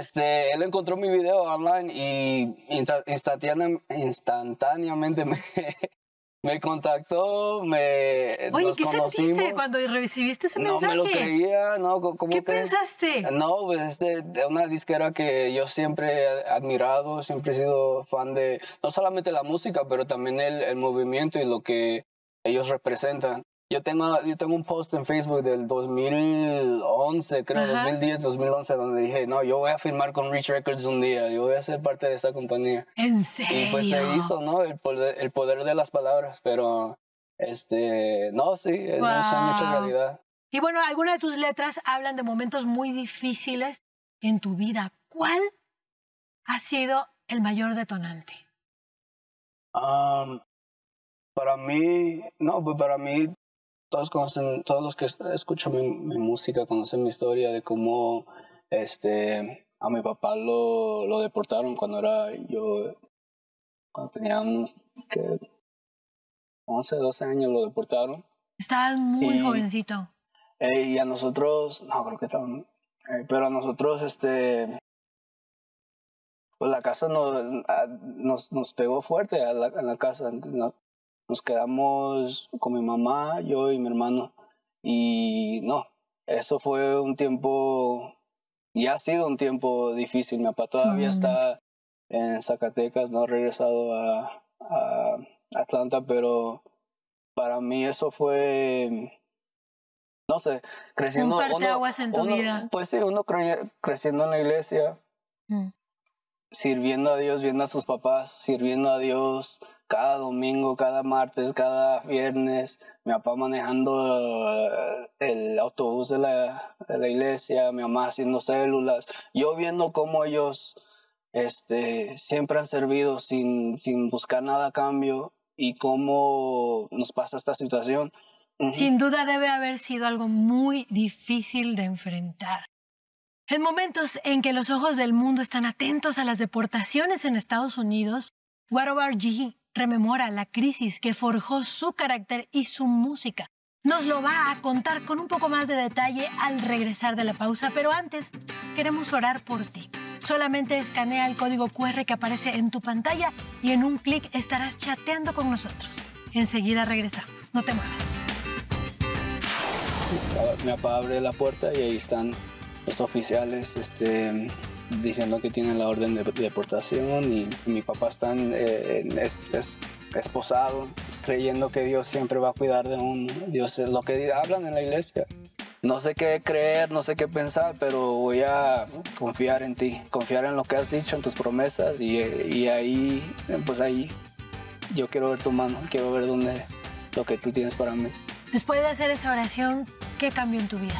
Él encontró mi video online y instantáneamente me contactó, Oye, nos ¿qué conocimos. sentiste cuando recibiste ese mensaje? No me lo creía, ¿no? ¿Qué pensaste? No, pues de una disquera que yo siempre he admirado, siempre he sido fan de, no solamente la música, pero también el movimiento y lo que ellos representan. Yo tengo un post en Facebook del 2011, creo, 2010, 2011, donde dije, no, yo voy a firmar con Reach Records un día, yo voy a ser parte de esa compañía. ¿En serio? Y pues se hizo, ¿no? El poder de las palabras, pero, no, sí, es un sueño hecho realidad. Y bueno, algunas de tus letras hablan de momentos muy difíciles en tu vida. ¿Cuál ha sido el mayor detonante? Para mí, todos los que escuchan mi música conocen mi historia de cómo a mi papá lo deportaron cuando tenía 11, 12 años, lo deportaron. Estabas muy jovencito. Y a nosotros, no, creo que estaban, pero a nosotros, pues la casa nos pegó fuerte a la casa. Nos quedamos con mi mamá, yo y mi hermano. Y no, eso fue un tiempo, y ha sido un tiempo difícil. Mi papá todavía está en Zacatecas, no ha regresado a Atlanta, pero para mí eso fue, no sé, creciendo. Un parteaguas en tu vida. Pues sí, uno creciendo en la iglesia. Sirviendo a Dios, viendo a sus papás, sirviendo a Dios cada domingo, cada martes, cada viernes, mi papá manejando el autobús de la iglesia, mi mamá haciendo células, yo viendo cómo ellos siempre han servido sin buscar nada a cambio y cómo nos pasa esta situación. Sin duda debe haber sido algo muy difícil de enfrentar. En momentos en que los ojos del mundo están atentos a las deportaciones en Estados Unidos, What About G rememora la crisis que forjó su carácter y su música. Nos lo va a contar con un poco más de detalle al regresar de la pausa, pero antes queremos orar por ti. Solamente escanea el código QR que aparece en tu pantalla y en un clic estarás chateando con nosotros. Enseguida regresamos. No te muevas. Mi papá abre la puerta y ahí están los oficiales diciendo que tienen la orden de deportación y mi papá está esposado, creyendo que Dios siempre va a cuidar de Dios es lo que hablan en la iglesia. No sé qué creer, no sé qué pensar, pero voy a confiar en ti, confiar en lo que has dicho, en tus promesas y ahí, pues ahí yo quiero ver tu mano, quiero ver lo que tú tienes para mí. Después de hacer esa oración, ¿qué cambió en tu vida?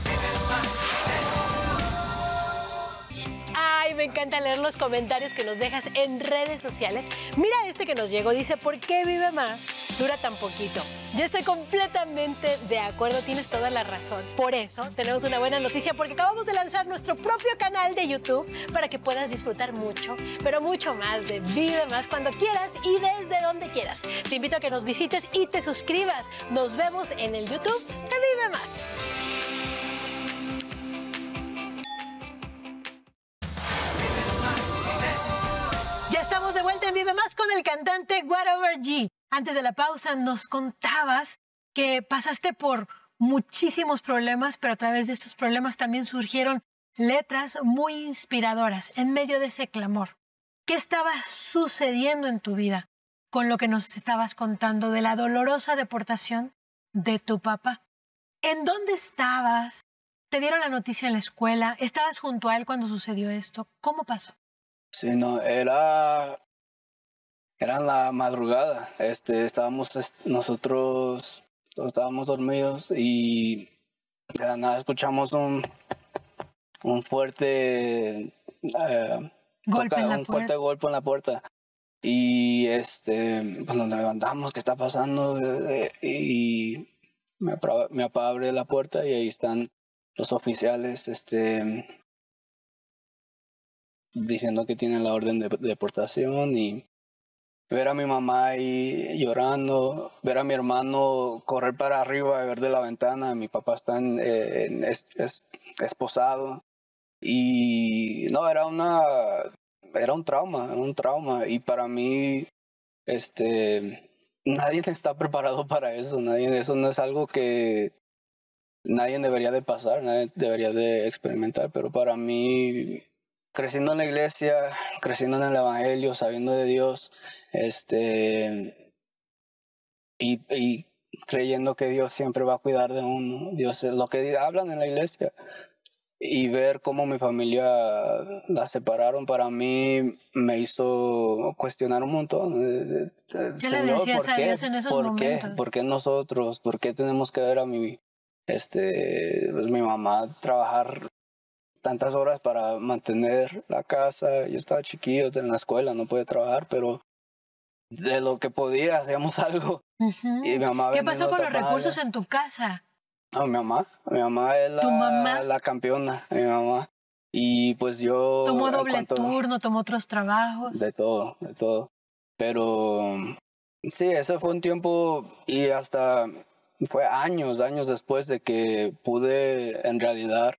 Ay, me encanta leer los comentarios que nos dejas en redes sociales. Mira este que nos llegó, dice, ¿por qué Vive Más dura tan poquito? Yo estoy completamente de acuerdo, tienes toda la razón. Por eso tenemos una buena noticia, porque acabamos de lanzar nuestro propio canal de YouTube para que puedas disfrutar mucho, pero mucho más de Vive Más cuando quieras y desde donde quieras. Te invito a que nos visites y te suscribas. Nos vemos en el YouTube de Vive Más. Estamos de vuelta en Vive Más con el cantante What About G. Antes de la pausa nos contabas que pasaste por muchísimos problemas, pero a través de estos problemas también surgieron letras muy inspiradoras en medio de ese clamor. ¿Qué estaba sucediendo en tu vida con lo que nos estabas contando de la dolorosa deportación de tu papá? ¿En dónde estabas? ¿Te dieron la noticia en la escuela? ¿Estabas junto a él cuando sucedió esto? ¿Cómo pasó? Sí, no, era en la madrugada. Nosotros todos estábamos dormidos y de la nada escuchamos un fuerte fuerte golpe en la puerta. Y pues nos levantamos, ¿qué está pasando? Y mi papá abre la puerta y ahí están los oficiales diciendo que tienen la orden de deportación y ver a mi mamá ahí llorando, ver a mi hermano correr para arriba y ver de la ventana, mi papá está esposado y no, era un trauma, y para mí, nadie está preparado para eso, eso no es algo que nadie debería de pasar, nadie debería de experimentar, pero para mí, creciendo en la iglesia, creciendo en el evangelio, sabiendo de Dios, y creyendo que Dios siempre va a cuidar de uno, Dios es lo que hablan en la iglesia, y ver cómo mi familia la separaron, para mí me hizo cuestionar un montón. ¿Qué le Señor, decías ¿por a qué? Dios en esos ¿Por qué? momentos? ¿Por qué nosotros? ¿Por qué tenemos que ver a pues mi mamá trabajar tantas horas para mantener la casa? Yo estaba chiquillo en la escuela, no podía trabajar, pero de lo que podía hacíamos algo. Y mi Ujú. mamá ¿Qué pasó vendiendo con los recursos tamales. en tu casa? No, mi mamá es ¿Tu mamá la campeona, mi mamá. Y pues yo, tomó en doble cuanto, turno, tomó otros trabajos? de todo, de todo. Pero sí, ese fue un tiempo, y hasta fue años después de que pude en realidad,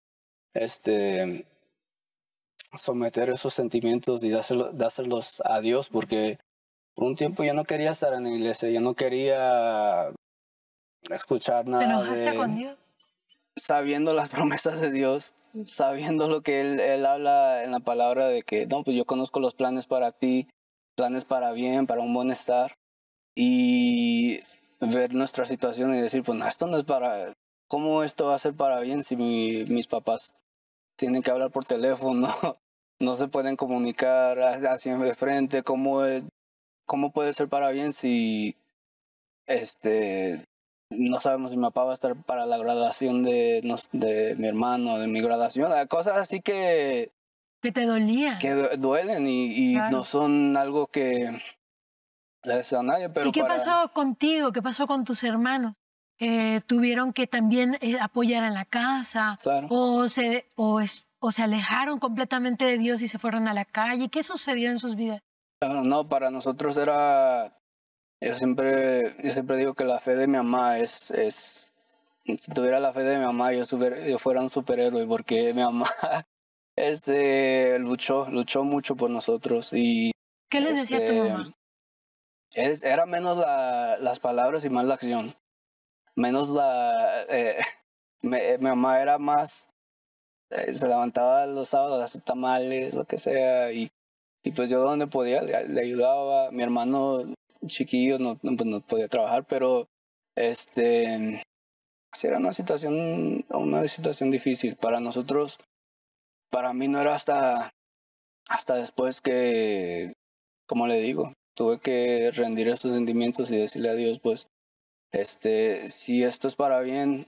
someter esos sentimientos y dárselos a Dios, porque por un tiempo yo no quería estar en la iglesia, yo no quería escuchar ¿Te nada enojaste con de, Dios? sabiendo las promesas de Dios, sabiendo lo que él habla en la palabra de que, no, pues yo conozco los planes para ti, planes para bien, para un buen estar, y ver nuestra situación y decir, pues no, esto no es para, ¿cómo esto va a ser para bien si mis papás tienen que hablar por teléfono, no se pueden comunicar así de frente? ¿Cómo puede ser para bien si no sabemos si mi papá va a estar para la graduación de mi hermano, de mi graduación? Cosas así que Que te dolía. duelen, y no Claro. son algo que le deseo a nadie, ¿Y pero qué pasó contigo? ¿Qué pasó con tus hermanos? ¿Tuvieron que también apoyar en la casa? claro, ¿O se alejaron completamente de Dios y se fueron a la calle? ¿Qué sucedió en sus vidas? claro, no, para nosotros era, yo siempre digo que la fe de mi mamá si tuviera la fe de mi mamá, yo fuera un superhéroe, porque mi mamá luchó mucho por nosotros, y ¿Qué les decía tu mamá? era menos las palabras y más la acción. Menos mi mamá era más, se levantaba los sábados a hacer tamales, lo que sea, y pues yo donde podía le ayudaba. Mi hermano chiquillo pues no podía trabajar, pero sí era una situación difícil para nosotros. Para mí no era hasta después que, como le digo, tuve que rendir esos sentimientos y decirle a Dios, pues, si esto es para bien,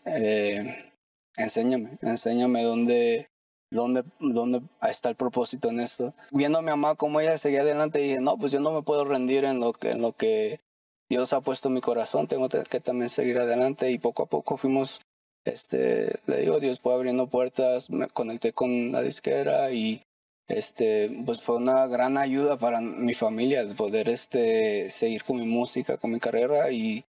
enséñame dónde está el propósito en esto. Viendo a mi mamá cómo ella seguía adelante, dije, no, pues yo no me puedo rendir en lo que Dios ha puesto en mi corazón, tengo que también seguir adelante, y poco a poco fuimos, le digo, Dios fue abriendo puertas, me conecté con la disquera, y pues fue una gran ayuda para mi familia de poder seguir con mi música, con mi carrera, y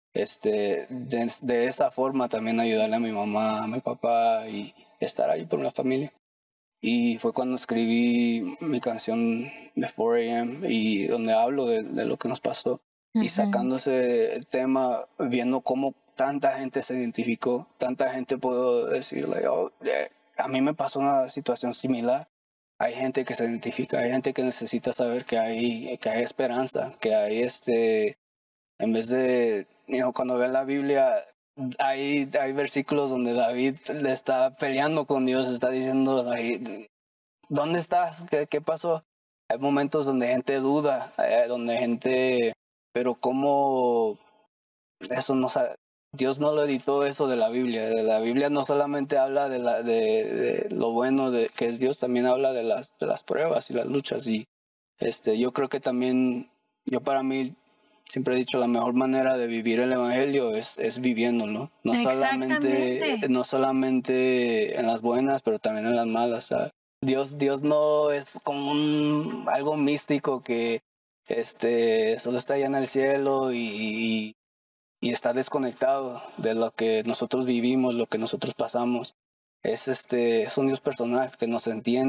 de esa forma también ayudarle a mi mamá, a mi papá, y estar ahí por la familia. Y fue cuando escribí mi canción de 4AM, y donde hablo de lo que nos pasó, y Ujú. sacando ese tema, viendo cómo tanta gente se identificó, tanta gente pudo decirle, oh, a mí me pasó una situación similar. Hay gente que se identifica, hay gente que necesita saber que hay esperanza, que hay en vez de, cuando ven la Biblia, hay versículos donde David le está peleando con Dios, está diciendo, ¿dónde estás? ¿Qué pasó? Hay momentos donde gente duda, donde gente, pero cómo eso no Dios no lo editó eso de la Biblia. De la Biblia no solamente habla de lo bueno que es Dios, también habla de las pruebas y las luchas. Y yo creo que también, yo para mí siempre he dicho, la mejor manera de vivir el evangelio es viviéndolo. No solamente, Exactamente. no solamente en las buenas, pero también en las malas. ¿Sabes? Dios no es como algo místico que solo está allá en el cielo, y está desconectado de lo que nosotros vivimos, lo que nosotros pasamos. Es un Dios personal que nos entiende.